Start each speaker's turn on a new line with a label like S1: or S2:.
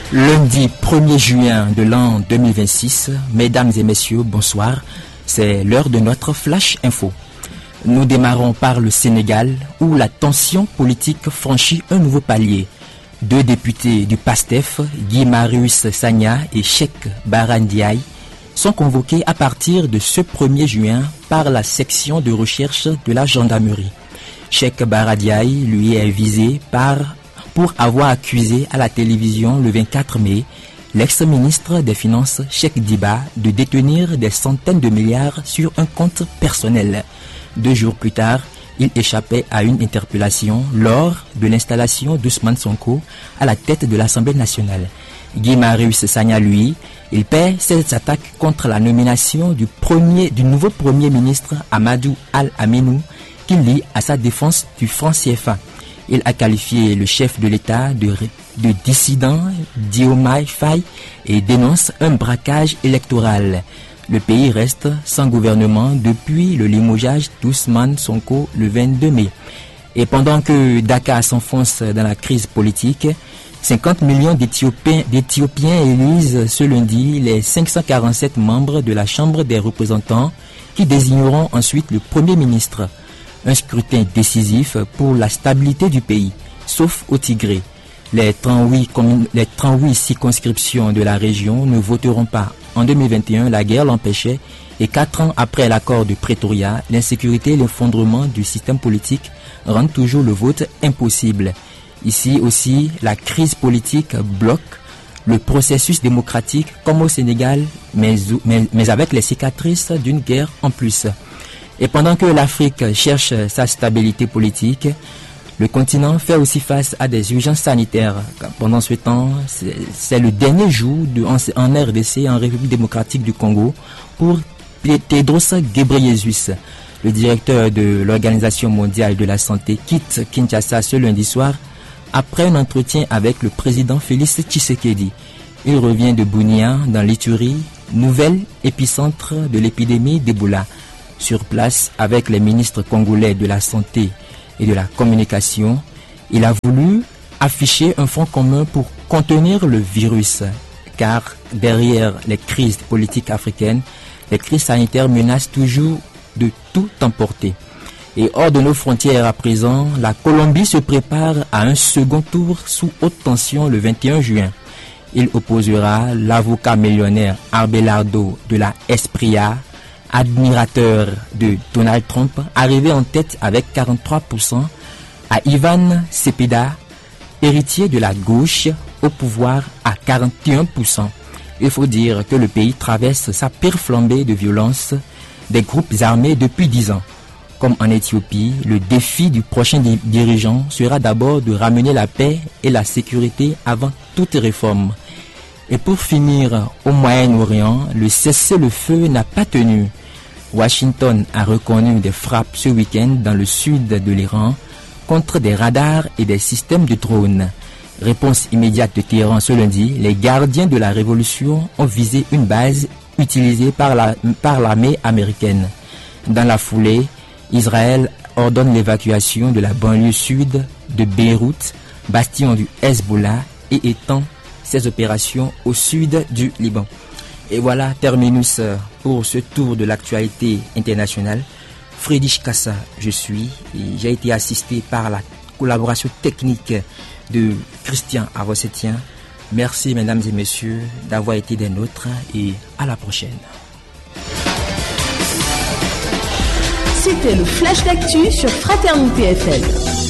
S1: Lundi 1er juin de l'an 2026, mesdames et messieurs, bonsoir. C'est l'heure de notre Flash Info. Nous démarrons par le Sénégal où la tension politique franchit un nouveau palier. Deux députés du PASTEF, Guy Marius Sagna et Cheikh Bara Ndiaye, sont convoqués à partir de ce 1er juin par la section de recherche de la gendarmerie. Cheikh Bara Ndiaye lui est visé pour avoir accusé à la télévision le 24 mai l'ex-ministre des Finances Cheikh Diba de détenir des centaines de milliards sur un compte personnel. 2 jours plus tard, il échappait à une interpellation lors de l'installation d'Ousmane Sonko à la tête de l'Assemblée nationale. Guy Marius Sagna, lui, il paie ses attaques contre la nomination du nouveau Premier ministre Amadou Al-Aminou qu'il lie à sa défense du franc CFA. Il a qualifié le chef de l'État de dissident, Diomaye Faye, et dénonce un braquage électoral. Le pays reste sans gouvernement depuis le limogeage d'Ousmane Sonko le 22 mai. Et pendant que Dakar s'enfonce dans la crise politique, 50 millions d'Éthiopiens élisent ce lundi les 547 membres de la Chambre des représentants qui désigneront ensuite le Premier ministre. Un scrutin décisif pour la stabilité du pays, sauf au Tigré. Les 38 circonscriptions de la région ne voteront pas. En 2021, la guerre l'empêchait et 4 ans après l'accord de Pretoria, l'insécurité et l'effondrement du système politique rendent toujours le vote impossible. Ici aussi, la crise politique bloque le processus démocratique comme au Sénégal, mais avec les cicatrices d'une guerre en plus. Et pendant que l'Afrique cherche sa stabilité politique, le continent fait aussi face à des urgences sanitaires. Pendant ce temps, c'est le dernier jour en RDC, en République démocratique du Congo, pour Tedros Ghebreyesus. Le directeur de l'Organisation mondiale de la santé quitte Kinshasa ce lundi soir après un entretien avec le président Félix Tshisekedi. Il revient de Bunia, dans l'Ituri, nouvel épicentre de l'épidémie d'Ebola. Sur place, avec les ministres congolais de la Santé et de la Communication, il a voulu afficher un front commun pour contenir le virus, car derrière les crises politiques africaines, les crises sanitaires menacent toujours de tout emporter. Et hors de nos frontières à présent, la Colombie se prépare à un second tour sous haute tension le 21 juin. Il opposera l'avocat millionnaire Abelardo de la Espriella, admirateur de Donald Trump, arrivé en tête avec 43%, à Ivan Cepeda, héritier de la gauche, au pouvoir à 41%. Il faut dire que le pays traverse sa pire flambée de violence des groupes armés depuis 10 ans. Comme en Éthiopie, le défi du prochain dirigeant sera d'abord de ramener la paix et la sécurité avant toute réforme. Et pour finir, au Moyen-Orient, le cessez-le-feu n'a pas tenu. Washington a reconnu des frappes ce week-end dans le sud de l'Iran contre des radars et des systèmes de drones. Réponse immédiate de Téhéran ce lundi, les gardiens de la révolution ont visé une base utilisée par l'armée américaine. Dans la foulée, Israël ordonne l'évacuation de la banlieue sud de Beyrouth, bastion du Hezbollah, et étend ses opérations au sud du Liban. Et voilà, terminus pour ce tour de l'actualité internationale. Friedrich Kassa, je suis, et j'ai été assisté par la collaboration technique de Christian Avossetien. Merci mesdames et messieurs d'avoir été des nôtres et à la prochaine.
S2: C'était le Flash d'actu sur Fraternité FM.